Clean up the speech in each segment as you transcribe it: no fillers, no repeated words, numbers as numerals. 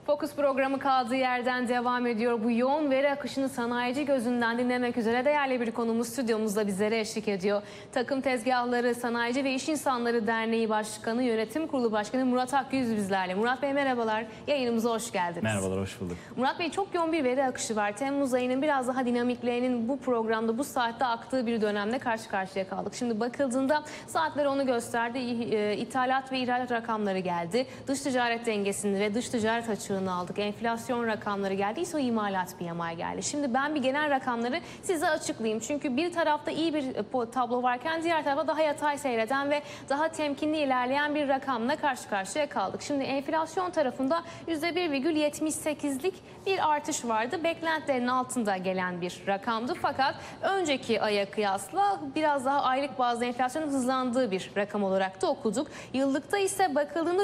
Fokus programı kaldığı yerden devam ediyor. Bu yoğun veri akışını sanayici gözünden dinlemek üzere değerli bir konumuz stüdyomuzda bizlere eşlik ediyor. Takım Tezgahları Sanayici ve İş İnsanları Derneği Başkanı, Yönetim Kurulu Başkanı Murat Akgüz bizlerle. Murat Bey merhabalar, yayınımıza hoş geldiniz. Merhabalar, hoş bulduk. Murat Bey, çok yoğun bir veri akışı var. Temmuz ayının biraz daha dinamiklerinin bu programda, bu saatte aktığı bir dönemde karşı karşıya kaldık. Şimdi bakıldığında saatler onu gösterdi. İthalat ve ihracat rakamları geldi. Dış ticaret dengesini ve dış ticaret açığını aldık. Enflasyon rakamları geldi. İSO imalat PMI geldi. Şimdi ben bir genel rakamları size açıklayayım. Çünkü bir tarafta iyi bir tablo varken diğer tarafta daha yatay seyreden ve daha temkinli ilerleyen bir rakamla karşı karşıya kaldık. Şimdi enflasyon tarafında %1,78'lik bir artış vardı. Beklentilerin altında gelen bir rakamdı. Fakat önceki aya kıyasla biraz daha aylık bazda enflasyonun hızlandığı bir rakam olarak da okuduk. Yıllıkta ise bakıldığında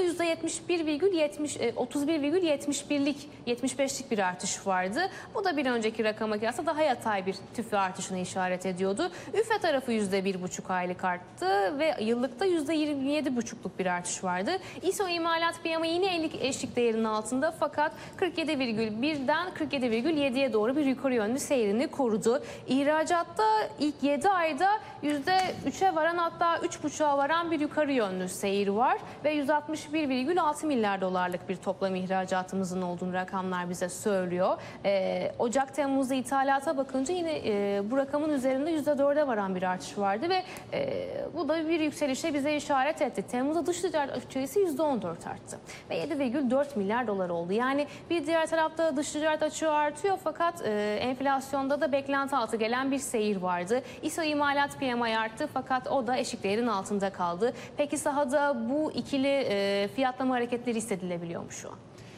%31,71'lik 75'lik bir artış vardı. Bu da bir önceki rakama kıyasla daha yatay bir tüfe artışına işaret ediyordu. Üfe tarafı %1,5 aylık arttı ve yıllıkta %27,5'luk bir artış vardı. İSO imalat PMI yine 50 eşlik değerinin altında fakat 47,1'den 47,7'ye doğru bir yukarı yönlü seyrini korudu. İhracatta ilk 7 ayda %3'e varan, hatta 3,5'a varan bir yukarı yönlü seyir var ve 161,6 milyar dolarlık bir toplam ihracatımızın olduğunu rakamlar bize söylüyor. Ocak-Temmuz'da ithalata bakınca yine bu rakamın üzerinde %4'e varan bir artış vardı ve bu da bir yükselişe bize işaret etti. Temmuz'da dış ticaret açığı %14 arttı ve 7,4 milyar dolar oldu. Yani bir diğer tarafta dış ticaret açığı artıyor fakat enflasyonda da beklenti altı gelen bir seyir vardı. İSO imalat PMI arttı fakat o da eşik değerin altında kaldı. Peki sahada bu ikili fiyatlama hareketleri hissedilebiliyor mu şu an?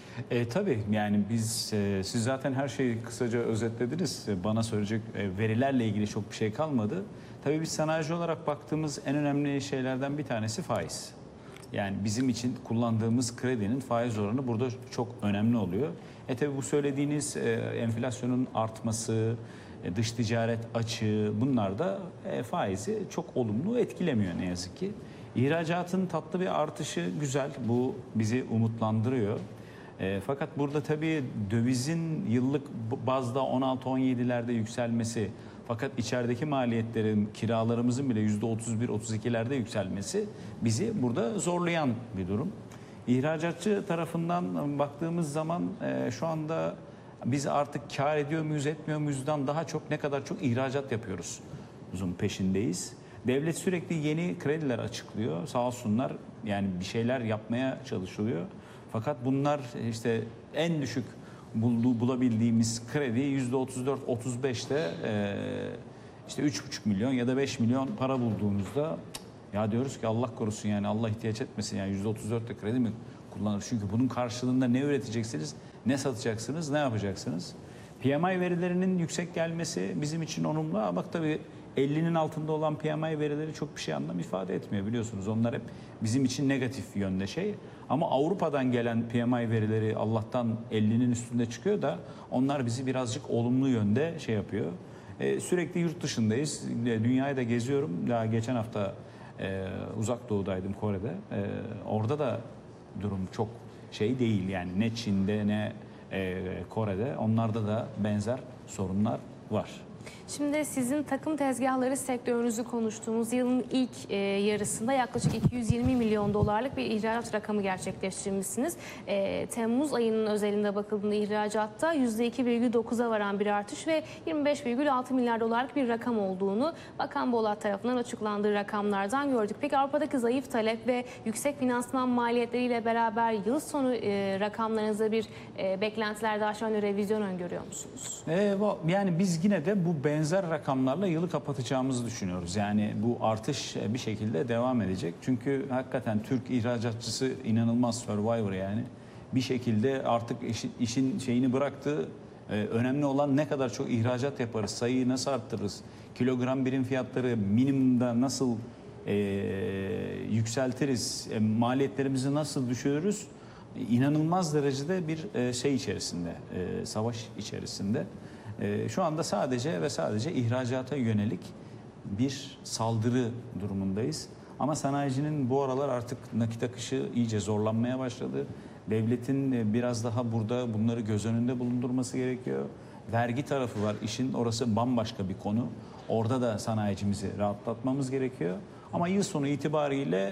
Tabii yani siz zaten her şeyi kısaca özetlediniz. Bana söyleyecek verilerle ilgili çok bir şey kalmadı. Tabii biz sanayici olarak baktığımız en önemli şeylerden bir tanesi faiz. Yani bizim için kullandığımız kredinin faiz oranı burada çok önemli oluyor. Tabii bu söylediğiniz enflasyonun artması, dış ticaret açığı, bunlar da faizi çok olumlu etkilemiyor ne yazık ki. İhracatın tatlı bir artışı güzel, bu bizi umutlandırıyor. Fakat burada tabii dövizin yıllık bazda 16-17'lerde yükselmesi, fakat içerideki maliyetlerin, kiralarımızın bile %31-32'lerde yükselmesi bizi burada zorlayan bir durum. İhracatçı tarafından baktığımız zaman şu anda biz artık kar ediyor muyuz, etmiyor muyuzdan daha çok ne kadar çok ihracat yapıyoruz uzun peşindeyiz. Devlet sürekli yeni krediler açıklıyor, sağ olsunlar, yani bir şeyler yapmaya çalışılıyor. Fakat bunlar işte en düşük bulabildiğimiz kredi %34-35'te işte 3,5 milyon ya da 5 milyon para bulduğunuzda ya diyoruz ki Allah korusun, yani Allah ihtiyaç etmesin, yani %34'te kredi mi kullanır? Çünkü bunun karşılığında ne üreteceksiniz, ne satacaksınız, ne yapacaksınız? PMI verilerinin yüksek gelmesi bizim için olumlu ama tabii 50'nin altında olan PMI verileri çok bir şey anlam ifade etmiyor, biliyorsunuz. Onlar hep bizim için negatif yönde şey. Ama Avrupa'dan gelen PMI verileri Allah'tan 50'nin üstünde çıkıyor da onlar bizi birazcık olumlu yönde şey yapıyor. Sürekli yurt dışındayız. Dünyayı da geziyorum. Daha geçen hafta Uzak Doğu'daydım, Kore'de. Orada da durum çok şey değil, yani ne Çin'de ne Kore'de. Onlarda da benzer sorunlar var. Şimdi sizin takım tezgahları sektörünüzü konuştuğumuz yılın ilk yarısında yaklaşık 220 milyon dolarlık bir ihracat rakamı gerçekleştirmişsiniz. Temmuz ayının özelinde bakıldığında ihracatta %2,9'a varan bir artış ve 25,6 milyar dolarlık bir rakam olduğunu Bakan Bolat tarafından açıklandığı rakamlardan gördük. Peki Avrupa'daki zayıf talep ve yüksek finansman maliyetleriyle beraber yıl sonu rakamlarınızda bir beklentilerde aşağı yönlü revizyon öngörüyor musunuz? Yani biz yine de bu benzer rakamlarla yılı kapatacağımızı düşünüyoruz. Yani bu artış bir şekilde devam edecek. Çünkü hakikaten Türk ihracatçısı inanılmaz survivor yani. Bir şekilde artık işin şeyini bıraktı. Önemli olan ne kadar çok ihracat yaparız, sayıyı nasıl arttırırız, kilogram birim fiyatları minimumda nasıl yükseltiriz, maliyetlerimizi nasıl düşürürüz. İnanılmaz derecede bir şey içerisinde, savaş içerisinde. Şu anda sadece ve sadece ihracata yönelik bir saldırı durumundayız. Ama sanayicinin bu aralar artık nakit akışı iyice zorlanmaya başladı. Devletin biraz daha burada bunları göz önünde bulundurması gerekiyor. Vergi tarafı var. İşin orası bambaşka bir konu. Orada da sanayicimizi rahatlatmamız gerekiyor. Ama yıl sonu itibariyle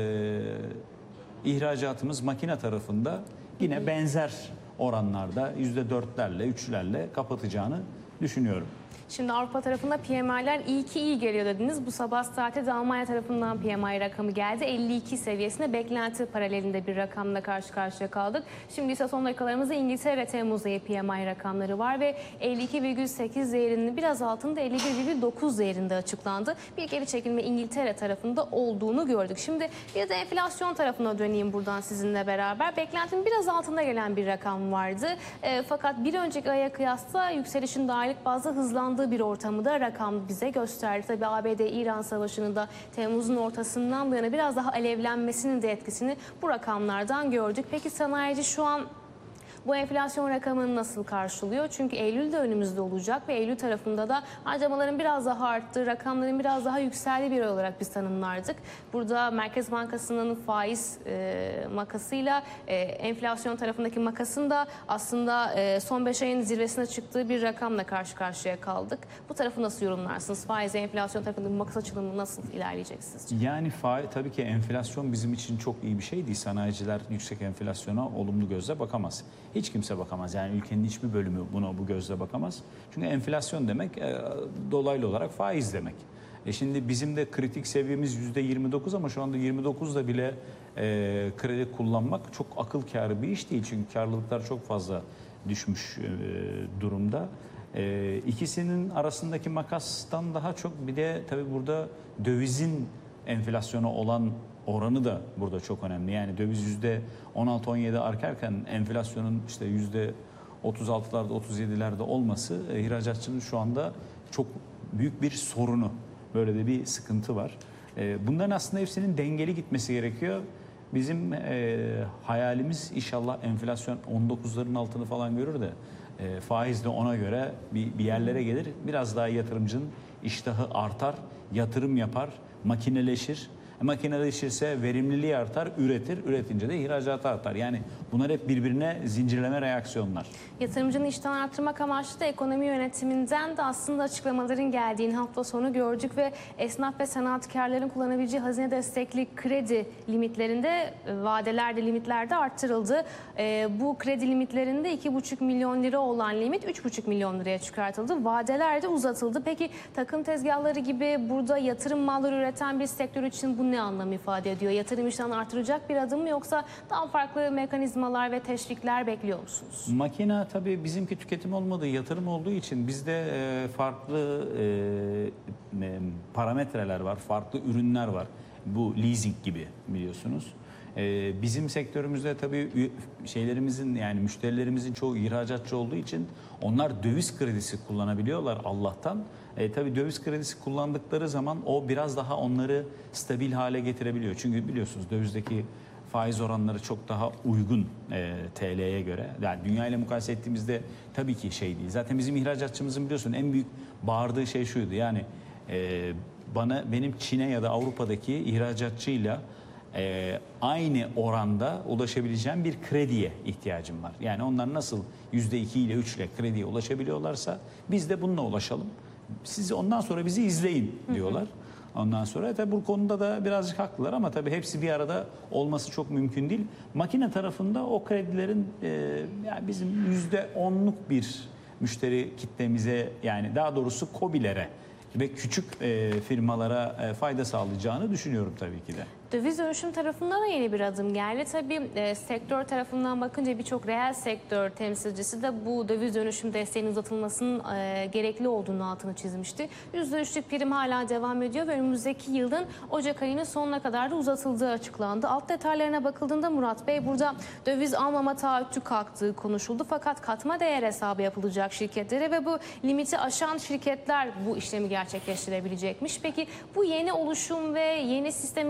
ihracatımız makine tarafında yine benzer oranlarda %4'lerle, 3'lerle kapatacağını düşünüyorum. Şimdi Avrupa tarafında PMI'ler iyi geliyor dediniz. Bu sabah saate de Almanya tarafından PMI rakamı geldi. 52 seviyesinde beklenti paralelinde bir rakamla karşı karşıya kaldık. Şimdi ise son dakikalarımızda İngiltere Temmuz ayı PMI rakamları var ve 52,8 değerinin biraz altında 51,9 değerinde açıklandı. Bir geri çekilme İngiltere tarafında olduğunu gördük. Şimdi bir de enflasyon tarafına döneyim buradan sizinle beraber. Beklentinin biraz altında gelen bir rakam vardı. Fakat bir önceki aya kıyasla yükselişin de aylık bazda hızlandı bir ortamı da rakam bize gösterdi. Tabii ABD-İran savaşının da Temmuz'un ortasından bu yana biraz daha alevlenmesinin de etkisini bu rakamlardan gördük. Peki sanayici şu an bu enflasyon rakamını nasıl karşılıyor? Çünkü Eylül de önümüzde olacak ve Eylül tarafında da harcamaların biraz daha arttığı, rakamların biraz daha yükseldiği bir ay olarak biz tanımlardık. Burada Merkez Bankası'nın faiz makasıyla enflasyon tarafındaki makasın da aslında son 5 ayın zirvesine çıktığı bir rakamla karşı karşıya kaldık. Bu tarafı nasıl yorumlarsınız? Faiz ve enflasyon tarafındaki makas açılımı nasıl ilerleyecek sizce? Yani tabii ki enflasyon bizim için çok iyi bir şey değil. Sanayiciler yüksek enflasyona olumlu gözle bakamaz. Hiç kimse bakamaz. Yani ülkenin hiçbir bölümü buna bu gözle bakamaz. Çünkü enflasyon demek dolaylı olarak faiz demek. Şimdi bizim de kritik seviyemiz %29 ama şu anda 29'da bile kredi kullanmak çok akıl kârı bir iş değil. Çünkü karlılıklar çok fazla düşmüş durumda. İkisinin arasındaki makastan daha çok bir de tabii burada dövizin enflasyona olan oranı da burada çok önemli. Yani döviz %16-17 artarken enflasyonun işte %36'larda 37'lerde olması ihracatçının şu anda çok büyük bir sorunu. Böyle de bir sıkıntı var. Bunların aslında hepsinin dengeli gitmesi gerekiyor. Bizim hayalimiz inşallah enflasyon 19'ların altını falan görür de faiz de ona göre bir yerlere gelir. Biraz daha yatırımcının iştahı artar, yatırım yapar, makineleşir. Makineleşirse verimliliği artar, üretince de ihracatı artar. Yani bunlar hep birbirine zincirleme reaksiyonlar. Yatırımcının iştahını artırmak amaçlı da ekonomi yönetiminden de aslında açıklamaların geldiğini hafta sonu gördük ve esnaf ve sanatkarların kullanabileceği hazine destekli kredi limitlerinde vadelerde limitlerde arttırıldı. Bu kredi limitlerinde 2,5 milyon lira olan limit 3,5 milyon liraya çıkartıldı. Vadeler de uzatıldı. Peki takım tezgahları gibi burada yatırım malları üreten bir sektör için bu ne anlam ifade ediyor? Yatırım iştahını artıracak bir adım mı yoksa daha farklı mekanizmalar ve teşvikler bekliyor musunuz? Makine tabii bizimki tüketim olmadığı, yatırım olduğu için bizde farklı parametreler var, farklı ürünler var. Bu leasing gibi biliyorsunuz. Bizim sektörümüzde tabii şeylerimizin yani müşterilerimizin çoğu ihracatçı olduğu için onlar döviz kredisi kullanabiliyorlar Allah'tan. Tabii döviz kredisi kullandıkları zaman o biraz daha onları stabil hale getirebiliyor. Çünkü biliyorsunuz dövizdeki faiz oranları çok daha uygun TL'ye göre. Yani dünya ile mukayese ettiğimizde tabii ki şey değil. Zaten bizim ihracatçımızın biliyorsun en büyük bağırdığı şey şuydu. Yani benim Çin'e ya da Avrupa'daki ihracatçıyla aynı oranda ulaşabileceğim bir krediye ihtiyacım var. Yani onlar nasıl %2 ile 3 ile krediye ulaşabiliyorlarsa biz de bununla ulaşalım. Siz ondan sonra bizi izleyin diyorlar. Ondan sonra tabii bu konuda da birazcık haklılar ama tabii hepsi bir arada olması çok mümkün değil. Makine tarafında o kredilerin yani bizim %10'luk bir müşteri kitlemize yani daha doğrusu KOBİ'lere ve küçük firmalara fayda sağlayacağını düşünüyorum tabii ki de. Döviz dönüşüm tarafında da yeni bir adım geldi. Tabii sektör tarafından bakınca birçok reel sektör temsilcisi de bu döviz dönüşüm desteğinin uzatılmasının gerekli olduğunu altını çizmişti. %3'lük prim hala devam ediyor ve önümüzdeki yılın Ocak ayının sonuna kadar da uzatıldığı açıklandı. Alt detaylarına bakıldığında Murat Bey burada döviz almama taahhütü kalktığı konuşuldu. Fakat katma değer hesabı yapılacak şirketlere ve bu limiti aşan şirketler bu işlemi gerçekleştirebilecekmiş. Peki bu yeni oluşum ve yeni sistemin uzatılması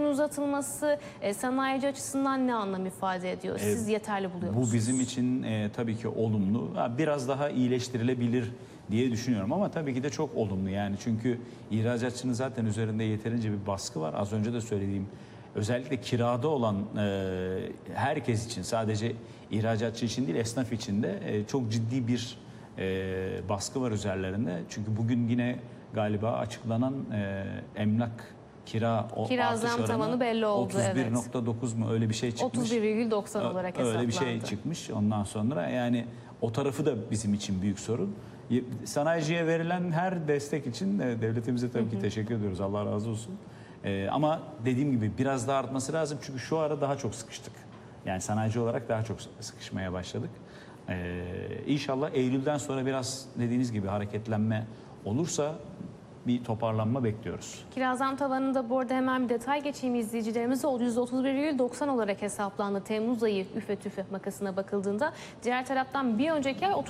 uzatılması sanayici açısından ne anlam ifade ediyor? Siz yeterli buluyor musunuz? Bu bizim için tabii ki olumlu. Biraz daha iyileştirilebilir diye düşünüyorum ama tabii ki de çok olumlu yani. Çünkü ihracatçının zaten üzerinde yeterince bir baskı var. Az önce de söylediğim, özellikle kirada olan herkes için, sadece ihracatçı için değil esnaf için de çok ciddi bir baskı var üzerlerinde. Çünkü bugün yine galiba açıklanan emlak kira Kira artış zam oranı tavanı belli oldu, evet. 31.9 mu öyle bir şey çıkmış. 31,90 olarak hesaplandı. Öyle bir şey çıkmış ondan sonra, yani o tarafı da bizim için büyük sorun. Sanayiciye verilen her destek için devletimize tabii ki teşekkür ediyoruz. Allah razı olsun. Ama dediğim gibi biraz daha artması lazım çünkü şu ara daha çok sıkıştık. Yani sanayici olarak daha çok sıkışmaya başladık. İnşallah Eylül'den sonra biraz dediğiniz gibi hareketlenme olursa bir toparlanma bekliyoruz. Kira zam tavanında bu arada hemen bir detay geçeyim izleyicilerimize. O %31,90 olarak hesaplandı Temmuz ayı üfe tüfe makasına bakıldığında. Diğer taraftan bir önceki ay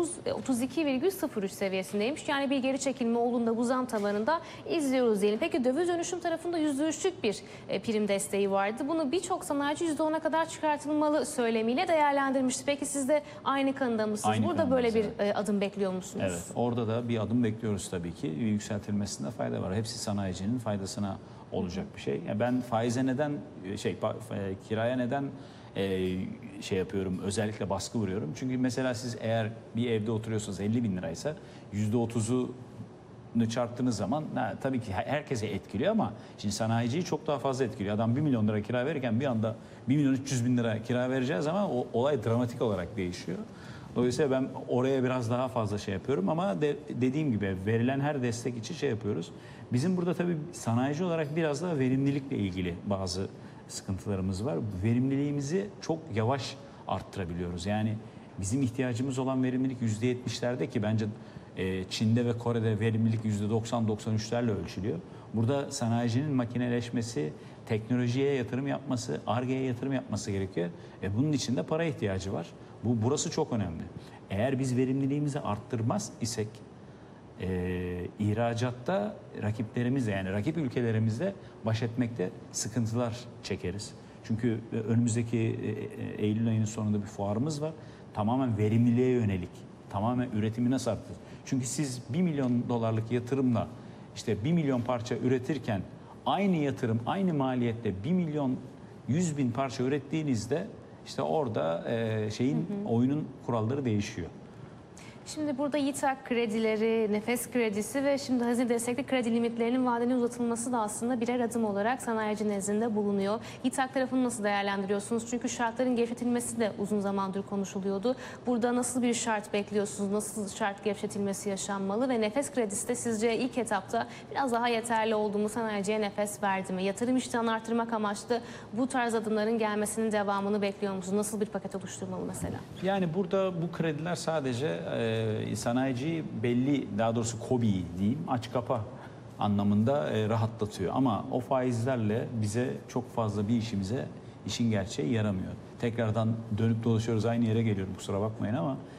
32,03 seviyesindeymiş. Yani bir geri çekilme olduğunda bu zam tavanında izliyoruz diyelim. Peki döviz dönüşüm tarafında %3'lük bir prim desteği vardı. Bunu birçok sanayici %10'a kadar çıkartılmalı söylemiyle değerlendirmişti. Peki siz de aynı kanıda mısınız? Aynı Burada kanıdayız, böyle bir adım bekliyor musunuz? Evet, orada da bir adım bekliyoruz tabii ki. Yükseltilmesinde fayda var. Hepsi sanayicinin faydasına olacak bir şey. Yani ben faize neden kiraya neden şey yapıyorum, özellikle baskı vuruyorum. Çünkü mesela siz eğer bir evde oturuyorsanız 50 bin liraysa %30'unu çarptığınız zaman tabii ki herkese etkiliyor ama şimdi sanayiciyi çok daha fazla etkiliyor. Adam 1 milyon lira kira verirken bir anda 1 milyon 300 bin lira kira vereceği zaman o olay dramatik olarak değişiyor. Dolayısıyla ben oraya biraz daha fazla şey yapıyorum ama dediğim gibi verilen her destek için şey yapıyoruz. Bizim burada tabii sanayici olarak biraz daha verimlilikle ilgili bazı sıkıntılarımız var. Verimliliğimizi çok yavaş arttırabiliyoruz. Yani bizim ihtiyacımız olan verimlilik %70'lerde ki bence Çin'de ve Kore'de verimlilik %90-93'lerle ölçülüyor. Burada sanayicinin makineleşmesi, teknolojiye yatırım yapması, Ar-Ge'ye yatırım yapması gerekiyor. Bunun için de para ihtiyacı var. Burası çok önemli. Eğer biz verimliliğimizi arttırmaz isek ihracatta rakiplerimizle, yani rakip ülkelerimizle baş etmekte sıkıntılar çekeriz. Çünkü önümüzdeki Eylül ayının sonunda bir fuarımız var. Tamamen verimliliğe yönelik. Tamamen üretimi nasıl arttırır? Çünkü siz 1 milyon dolarlık yatırımla işte 1 milyon parça üretirken aynı yatırım, aynı maliyette 1 milyon 100 bin parça ürettiğinizde işte orada oyunun kuralları değişiyor. Şimdi burada YİTAK kredileri, nefes kredisi ve şimdi hazine destekli kredi limitlerinin vadeli uzatılması da aslında birer adım olarak sanayici nezdinde bulunuyor. YİTAK tarafını nasıl değerlendiriyorsunuz? Çünkü şartların gevşetilmesi de uzun zamandır konuşuluyordu. Burada nasıl bir şart bekliyorsunuz? Nasıl şart gevşetilmesi yaşanmalı? Ve nefes kredisi de sizce ilk etapta biraz daha yeterli oldu mu? Sanayiciye nefes verdi mi? Yatırım iştahını artırmak amaçlı bu tarz adımların gelmesinin devamını bekliyor musunuz? Nasıl bir paket oluşturmalı mesela? Yani burada bu krediler sadece sanayiciyi belli, daha doğrusu KOBİ'yi diyeyim, aç kapa anlamında rahatlatıyor. Ama o faizlerle bize çok fazla bir işin gerçeği yaramıyor. Tekrardan dönüp dolaşıyoruz, aynı yere geliyorum, kusura bakmayın ama